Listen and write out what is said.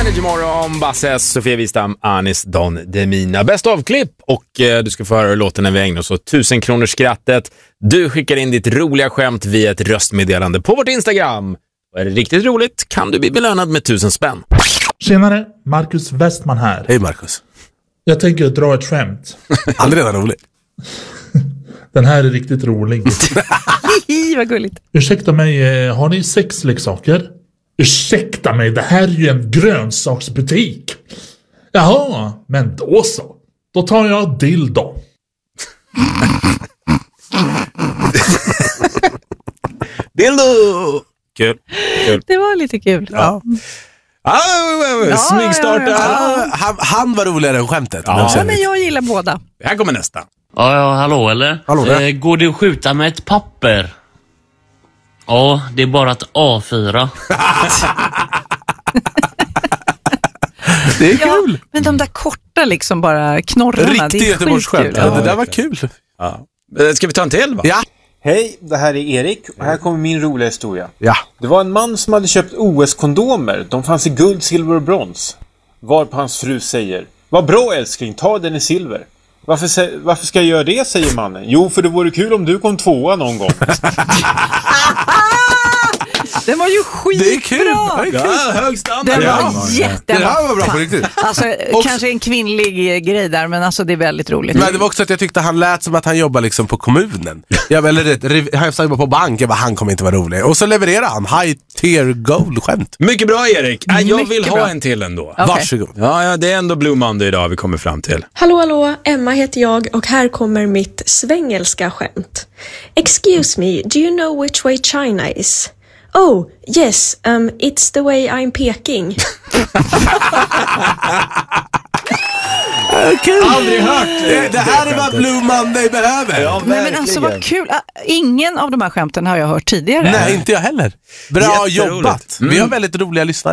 Energy Morgon, Basses, Sofia Wistam, Anis Don Demina. Bäst av-klipp och du ska få höra låten när vi ägnar oss åt 1000 kronors skrattet. Du skickar in ditt roliga skämt via ett röstmeddelande på vårt Instagram. Och är det riktigt roligt kan du bli belönad med 1000 spänn. Tjenare, Marcus Westman här. Hej Marcus. Jag tänker dra ett skämt. Aldrig redan roligt. Den här är riktigt rolig. Vad gulligt. Ursäkta mig, har ni sexleksaker? Ursäkta mig, det här är ju en grönsaksbutik. Jaha, men då så. Då tar jag dildo. Dildo! Kul. Det var lite kul. Ja. Smygstarta. Han var roligare än skämtet. Ja, men jag gillar båda. Här kommer nästa. Ja, hallå eller? Hallå där. Går det att skjuta med ett papper? Ja, det är bara ett A4. Det är kul. Men de där korta liksom bara knorrarna. Riktigt Göteborgsskämt. Ja. Det där var kul. Ja. Ska vi ta en till va? Ja. Hej, det här är Erik och här kommer min roliga historia. Ja. Det var en man som hade köpt OS-kondomer. De fanns i guld, silver och brons. Varpå hans fru säger: vad bra älskling, ta den i silver. Varför ska jag göra det, säger mannen. Jo, för det vore kul om du kom tvåa någon gång. Den var ju skitbra. Det är kul. Ja, hög standard. Den var jättebra. Det här var bra på riktigt. Alltså, kanske en kvinnlig grej där, men alltså det är väldigt roligt. Men det var också att jag tyckte han lät som att han jobbar liksom på kommunen. Han jobbar på bank. Jag bara, han kommer inte vara rolig. Och så levererar han high tier gold skämt. Mycket bra Erik. Jag vill Mycket ha bra. en till ändå. Okay. Varsågod. Ja, det är ändå Blue Monday idag vi kommer fram till. Hallå, Emma heter jag och här kommer mitt svengelska skämt. Excuse me, do you know which way China is? Oh, yes, it's the way I'm Peking. Kul. Aldrig hört det här är vad Blue Monday behöver. Ja, Nej, men alltså vad kul. Ingen av de här skämten har jag hört tidigare. Nej, inte jag heller. Bra Jätteroligt. jobbat. Vi har väldigt roliga lyssnare.